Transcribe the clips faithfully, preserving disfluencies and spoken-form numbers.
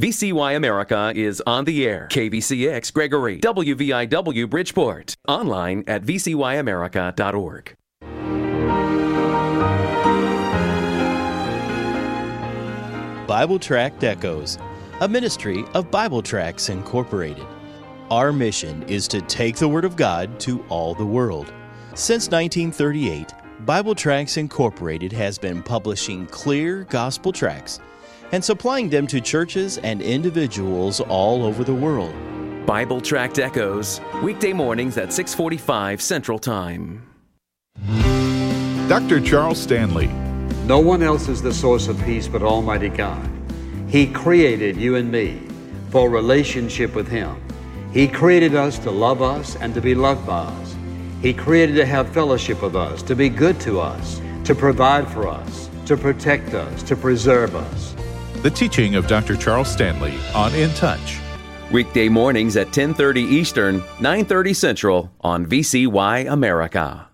V C Y America is on the air. K V C X Gregory, W V I W Bridgeport. Online at v c y america dot org. Bible Tract Echoes, a ministry of Bible Tracts Incorporated. Our mission is to take the Word of God to all the world. Since nineteen thirty-eight, Bible Tracts Incorporated has been publishing clear gospel tracts and supplying them to churches and individuals all over the world. Bible Tract Echoes, weekday mornings at six forty-five Central Time. Doctor Charles Stanley. No one else is the source of peace but Almighty God. He created you and me for a relationship with Him. He created us to love us and to be loved by us. He created to have fellowship with us, to be good to us, to provide for us, to protect us, to preserve us. The teaching of Doctor Charles Stanley on In Touch. Weekday mornings at ten thirty Eastern, nine thirty Central on V C Y America.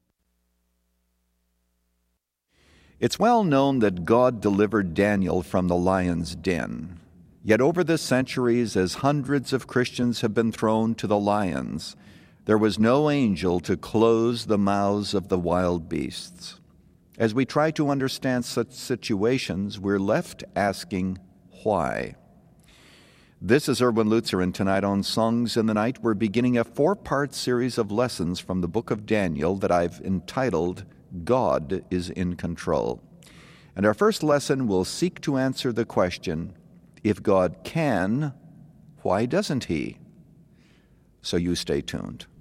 It's well known that God delivered Daniel from the lion's den. Yet over the centuries, as hundreds of Christians have been thrown to the lions, there was no angel to close the mouths of the wild beasts. As we try to understand such situations, we're left asking, why? This is Erwin Lutzer, and tonight on Songs in the Night, we're beginning a four-part series of lessons from the book of Daniel that I've entitled, God is in Control. And our first lesson will seek to answer the question, if God can, why doesn't He? So you stay tuned.